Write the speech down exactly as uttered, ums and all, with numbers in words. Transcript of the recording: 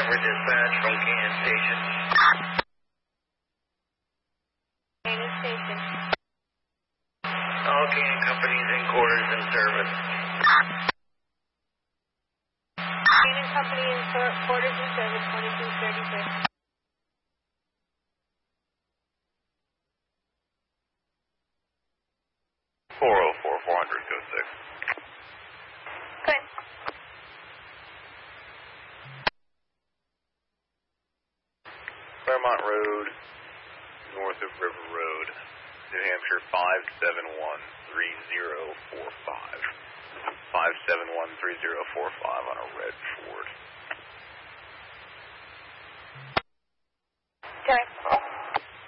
We're dispatch from Canyon Station. Canyon Station. All Canyon companies in quarters in service. Canyon Company in quarters in service, twenty-two thirty-six. four oh four, four hundred, go six. Okay. Claremont Road, north of River Road, New Hampshire five seven one three zero four five. five seven one three zero four five on a red Ford. Okay.